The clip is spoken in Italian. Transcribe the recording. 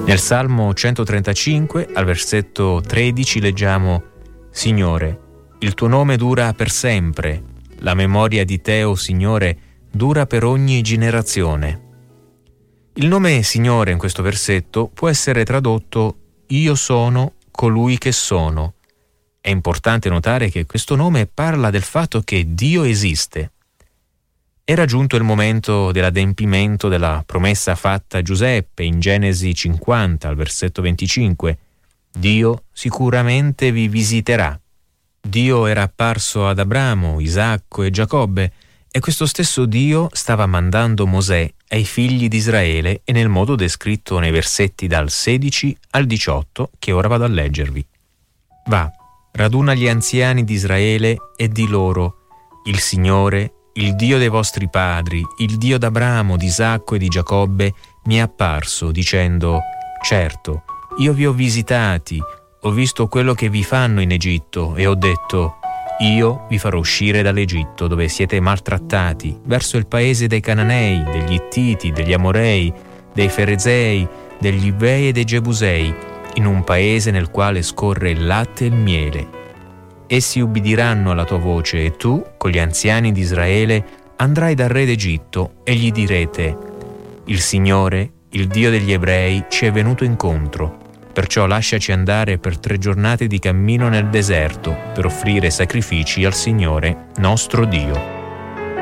Nel Salmo 135, al versetto 13, leggiamo: Signore, il tuo nome dura per sempre, la memoria di te, o Signore, dura per ogni generazione. Il nome Signore in questo versetto può essere tradotto Io sono colui che sono. È importante notare che questo nome parla del fatto che Dio esiste. Era giunto il momento dell'adempimento della promessa fatta a Giuseppe in Genesi 50, al versetto 25. Dio sicuramente vi visiterà. Dio era apparso ad Abramo, Isacco e Giacobbe, e questo stesso Dio stava mandando Mosè ai figli di Israele e nel modo descritto nei versetti dal 16 al 18 che ora vado a leggervi. Va, raduna gli anziani di Israele e di loro: il Signore, il Dio dei vostri padri, il Dio d'Abramo, di Isacco e di Giacobbe, mi è apparso dicendo: certo, io vi ho visitati, ho visto quello che vi fanno in Egitto e ho detto: io vi farò uscire dall'Egitto dove siete maltrattati, verso il paese dei Cananei, degli Ittiti, degli Amorei, dei Ferezei, degli Ivei e dei Gebusei, in un paese nel quale scorre il latte e il miele. Essi ubbidiranno alla tua voce e tu, con gli anziani di Israele, andrai dal re d'Egitto e gli direte: il Signore, il Dio degli Ebrei, ci è venuto incontro. Perciò lasciaci andare per 3 giornate di cammino nel deserto per offrire sacrifici al Signore nostro Dio.